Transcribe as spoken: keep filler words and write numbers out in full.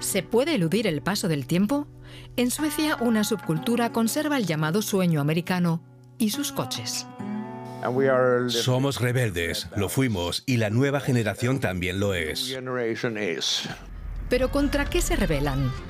¿Se puede eludir el paso del tiempo? En Suecia, una subcultura conserva el llamado sueño americano y sus coches. Somos rebeldes, lo fuimos, y la nueva generación también lo es. ¿Pero contra qué se rebelan?